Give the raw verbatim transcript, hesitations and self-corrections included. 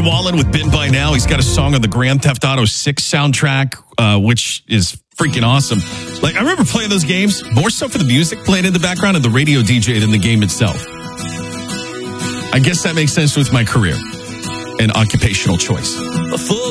Morgan Wallen with Been By Now. He's got a song on the Grand Theft Auto six soundtrack, uh, which is freaking awesome. Like, I remember playing those games, more so for the music playing in the background and the radio D J than the game itself. I guess that makes sense with my career and occupational choice. A full